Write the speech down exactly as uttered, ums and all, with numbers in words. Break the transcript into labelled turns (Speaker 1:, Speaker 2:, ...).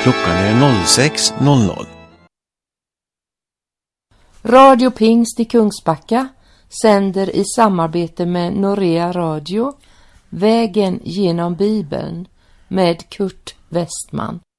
Speaker 1: Klockan är sex noll noll.
Speaker 2: Radio Pingst i Kungsbacka sänder i samarbete med Norea Radio Vägen genom Bibeln med Kurt Westman.